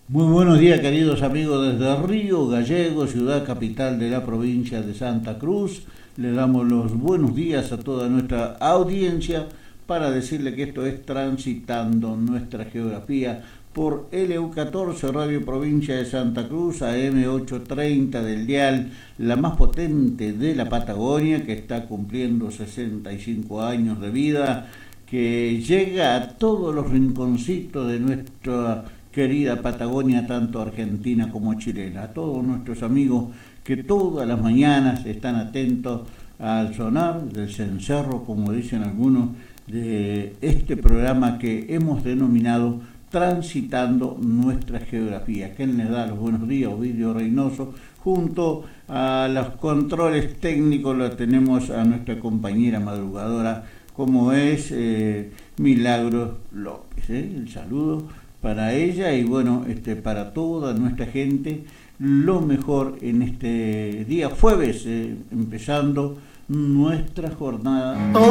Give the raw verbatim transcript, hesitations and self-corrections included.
Muy buenos días, queridos amigos, desde Río Gallegos, ciudad capital de la provincia de Santa Cruz. Le damos los buenos días a toda nuestra audiencia para decirle que esto es Transitando Nuestra Geografía por L U catorce, Radio Provincia de Santa Cruz, A M ochocientos treinta del dial, la más potente de la Patagonia, que está cumpliendo sesenta y cinco años de vida, que llega a todos los rinconcitos de nuestra querida Patagonia, tanto argentina como chilena. A todos nuestros amigos que todas las mañanas están atentos al sonar del cencerro, como dicen algunos, de este programa que hemos denominado Transitando Nuestra Geografía. Quien les da los buenos días, Ovidio Reynoso. Junto a los controles técnicos lo tenemos a nuestra compañera madrugadora, como es eh, Milagros López. ¿eh? El saludo para ella y bueno, este, para toda nuestra gente, lo mejor en este día jueves, eh, empezando nuestra jornada.